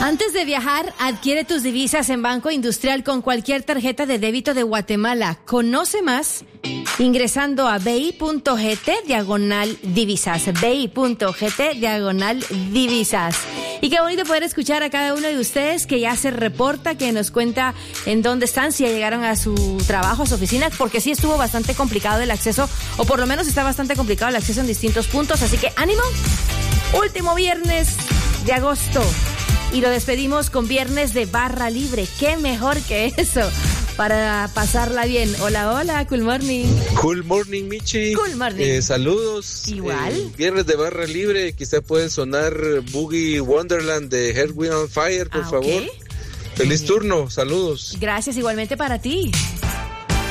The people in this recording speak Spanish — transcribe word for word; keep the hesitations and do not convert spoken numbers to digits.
Antes de viajar, adquiere tus divisas en Banco Industrial con cualquier tarjeta de débito de Guatemala. Conoce más ingresando a bi.gt diagonal divisas. bi.gt diagonal divisas. Y qué bonito poder escuchar a cada uno de ustedes que ya se reporta, que nos cuenta en dónde están, si ya llegaron a su trabajo, a su oficina, porque sí estuvo bastante complicado el acceso, o por lo menos está bastante complicado el acceso en distintos puntos. Así que ánimo. Último viernes de agosto. Y lo despedimos con viernes de barra libre. ¿Qué mejor que eso para pasarla bien? Hola, hola, cool morning. Cool morning, Michi. Cool morning. Eh, saludos. Igual. Eh, viernes de barra libre. Quizá pueden sonar Boogie Wonderland de Earth, Wind and Fire, por ah, favor. Okay. Feliz turno. Saludos. Gracias, igualmente para ti.